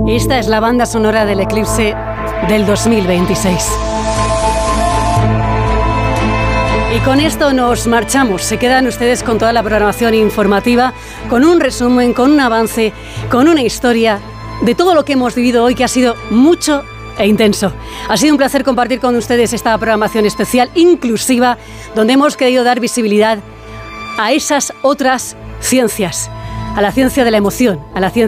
Esta es la banda sonora del eclipse del 2026. Y con esto nos marchamos. Se quedan ustedes con toda la programación informativa, con un resumen, con un avance, con una historia de todo lo que hemos vivido hoy, que ha sido mucho e intenso. Ha sido un placer compartir con ustedes esta programación especial, inclusiva, donde hemos querido dar visibilidad a esas otras ciencias, a la ciencia de la emoción, a la ciencia